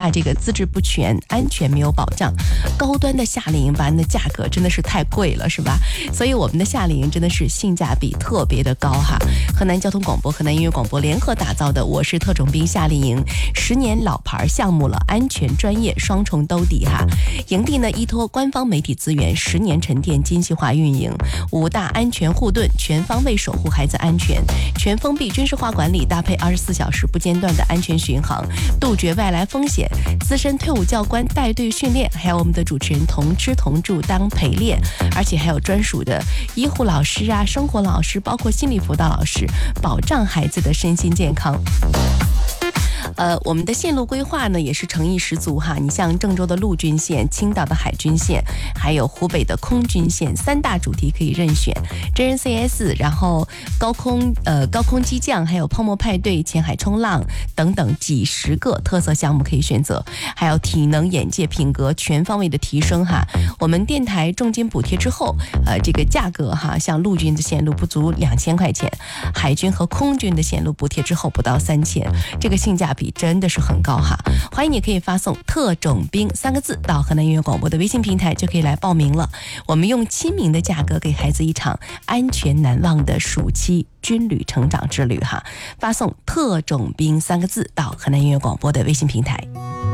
怕这个资质不全，安全没有保障。高端的夏令营班的价格真的是太贵了，是吧？所以我们的夏令营真的是性价比特别的高哈。河南交通广播、河南音乐广播联合打造的我是特种兵夏令营，10年老牌项目了，安全专业双重兜底哈。营地呢依托官方媒体资源，10年沉淀精细化运营，5大安全护盾，全方位守护孩子安全，全封闭军事化管理，搭配24小时不间断的安全巡航，杜绝外来风险。资深退伍教官带队训练，还有我们的主持人同吃同住当陪练，而且还有专属的医护老师啊、生活老师，包括心理辅导老师，保障孩子的身心健康。我们的线路规划呢也是诚意十足哈。你像郑州的陆军线、青岛的海军线，还有湖北的空军线，3大主题可以任选。真人 CS， 然后高空机降，还有泡沫派对、前海冲浪等等几十个特色项目可以选择。还有体能、眼界、品格全方位的提升哈。我们电台重金补贴之后，这个价格哈，像陆军的线路不足2000块钱，海军和空军的线路补贴之后不到3000，这个性价比真的是很高哈。欢迎你可以发送特种兵3个字到河南音乐广播的微信平台，就可以来报名了。我们用亲民的价格给孩子一场安全难忘的暑期军旅成长之旅哈。发送特种兵3个字到河南音乐广播的微信平台。